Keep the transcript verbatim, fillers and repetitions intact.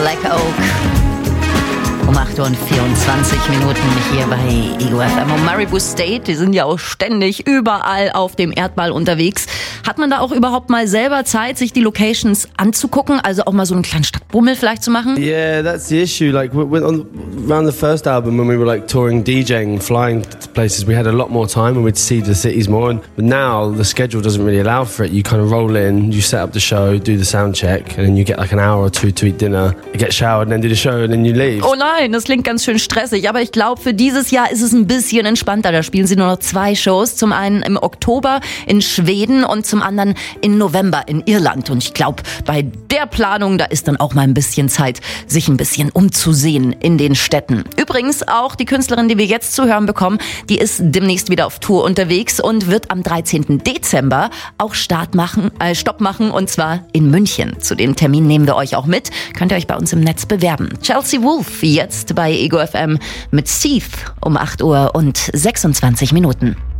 Black Oak. Um acht Uhr und vierundzwanzig Minuten hier bei Ego F M. Und Maribu State, die sind ja auch ständig überall auf dem Erdball unterwegs. Hat man da auch überhaupt mal selber Zeit, sich die Locations anzugucken? Also auch mal so einen kleinen Stadtbummel vielleicht zu machen? Yeah, that's the issue. Like when, on, around the first album, when we were like touring, DJing, flying to places, we had a lot more time and we'd see the cities more. And, but now the schedule doesn't really allow for it. You kind of roll in, you set up the show, do the sound check, and then you get like an hour or two to eat dinner, you get showered, and then do the show, and then you leave. Oh nein, das klingt ganz schön stressig, aber ich glaube, für dieses Jahr ist es ein bisschen entspannter. Da spielen sie nur noch zwei Shows. Zum einen im Oktober in Schweden und zum anderen im November in Irland. Und ich glaube, bei der Planung, da ist dann auch mal ein bisschen Zeit, sich ein bisschen umzusehen in den Städten. Übrigens auch die Künstlerin, die wir jetzt zu hören bekommen, die ist demnächst wieder auf Tour unterwegs und wird am dreizehnten Dezember auch Start machen, äh, Stopp machen, und zwar in München. Zu dem Termin nehmen wir euch auch mit. Könnt ihr euch bei uns im Netz bewerben. Chelsea Wolfe jetzt bei Ego F M mit Seath um acht Uhr und sechsundzwanzig Minuten.